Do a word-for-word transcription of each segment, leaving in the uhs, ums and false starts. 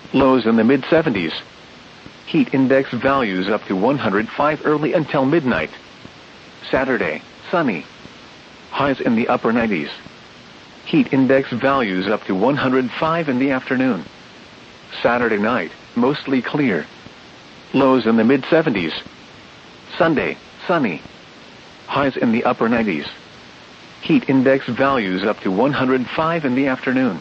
Lows in the mid seventies. Heat index values up to one hundred five early until midnight. Saturday, sunny. Highs in the upper nineties. Heat index values up to one hundred five in the afternoon. Saturday night, mostly clear. Lows in the mid seventies. Sunday, sunny. Highs in the upper nineties. Heat index values up to one hundred five in the afternoon.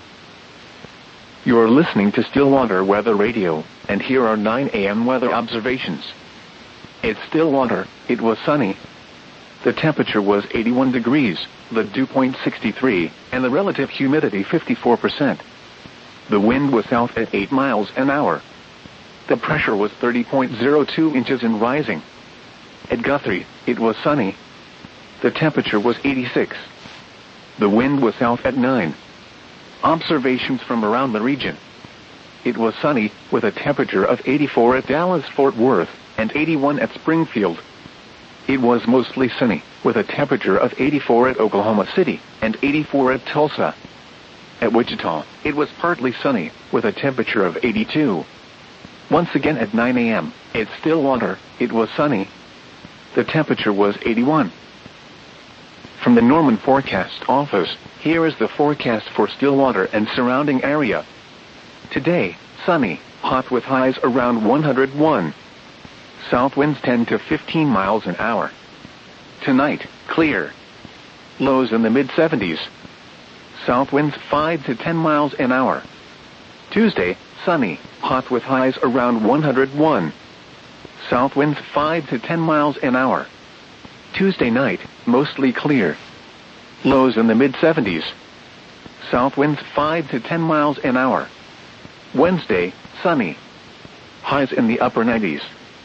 You're listening to Stillwater Weather Radio, and here are nine A M weather observations. At Stillwater, it was sunny. The temperature was eighty-one degrees, the dew point sixty-three, and the relative humidity fifty-four percent. The wind was south at eight miles an hour. The pressure was thirty point zero two inches and rising. At Guthrie, it was sunny. The temperature was eighty-six. The wind was south at nine. Observations from around the region. It was sunny, with a temperature of eighty-four at Dallas-Fort Worth, and eighty-one at Springfield. It was mostly sunny, with a temperature of eighty-four at Oklahoma City, and eighty-four at Tulsa. At Wichita, it was partly sunny, with a temperature of eighty-two. Once again at nine A M, at Stillwater, it was sunny. The temperature was eighty-one. From the Norman Forecast Office, here is the forecast for Stillwater and surrounding area. Today, sunny, hot with highs around one hundred one. South winds ten to fifteen miles an hour. Tonight, clear. Lows in the mid seventies. South winds five to ten miles an hour. Tuesday, sunny, hot with highs around one hundred one. South winds five to ten miles an hour. Tuesday night, mostly clear. Lows in the mid seventies. South winds five to ten miles an hour. Wednesday, sunny. Highs in the upper nineties.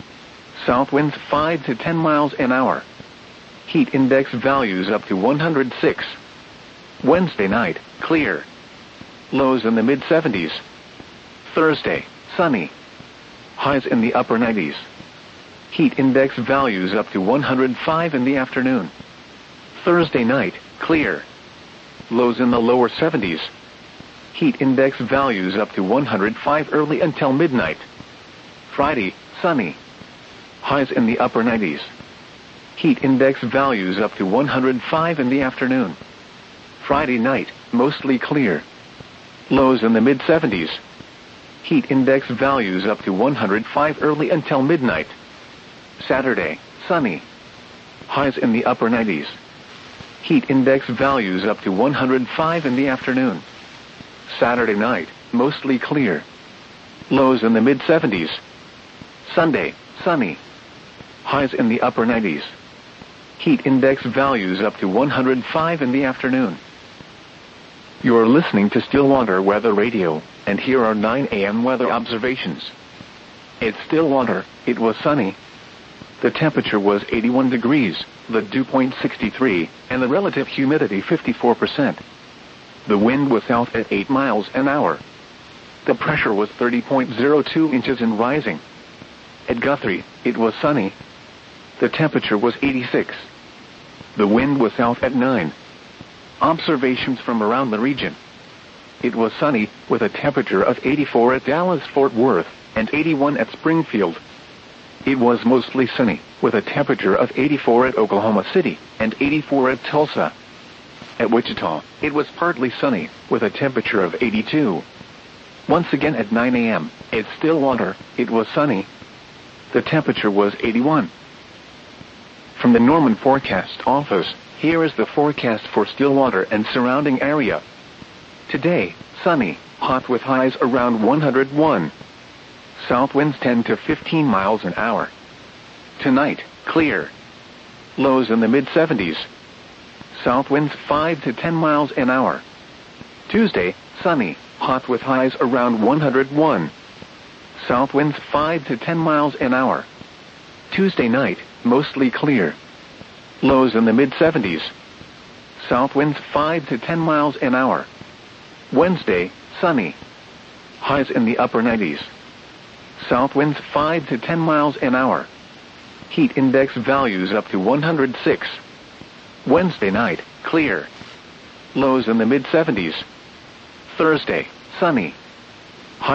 South winds five to ten miles an hour. Heat index values up to one hundred six. Wednesday night, clear. Lows in the mid seventies. Thursday, sunny. Highs in the upper nineties. Heat index values up to one hundred five in the afternoon. Thursday night, clear. Lows in the lower seventies. Heat index values up to one hundred five early until midnight. Friday, sunny. Highs in the upper nineties. Heat index values up to one hundred five in the afternoon. Friday night, mostly clear. Lows in the mid seventies. Heat index values up to one hundred five early until midnight. Saturday, sunny. Highs in the upper nineties. Heat index values up to one hundred five in the afternoon. Saturday night, mostly clear. Lows in the mid seventies. Sunday, sunny. Highs in the upper nineties. Heat index values up to one hundred five in the afternoon. You're listening to Stillwater Weather Radio, and here are nine A M weather observations. At Stillwater, it was sunny. The temperature was eighty-one degrees, the dew point sixty-three, and the relative humidity fifty-four percent. The wind was south at eight miles an hour. The pressure was thirty point zero two inches and rising. At Guthrie, it was sunny. The temperature was eighty-six. The wind was south at nine. Observations from around the region. It was sunny, with a temperature of eighty-four at Dallas-Fort Worth, and eighty-one at Springfield. It was mostly sunny, with a temperature of eighty-four at Oklahoma City, and eighty-four at Tulsa. At Wichita, it was partly sunny, with a temperature of eighty-two. Once again at nine A M, at Stillwater, it was sunny. The temperature was eighty-one. From the Norman Forecast Office, here is the forecast for Stillwater and surrounding area. Today, sunny, hot with highs around one hundred one. South winds ten to fifteen miles an hour. Tonight, clear. Lows in the mid seventies. South winds five to ten miles an hour. Tuesday, sunny, hot with highs around one hundred one. South winds five to ten miles an hour. Tuesday night, mostly clear. Lows in the mid seventies. South winds five to ten miles an hour. Wednesday, sunny. Highs in the upper nineties. South winds five to ten miles an hour. Heat index values up to one hundred six. Wednesday night, clear. Lows in the mid seventies. Thursday, sunny.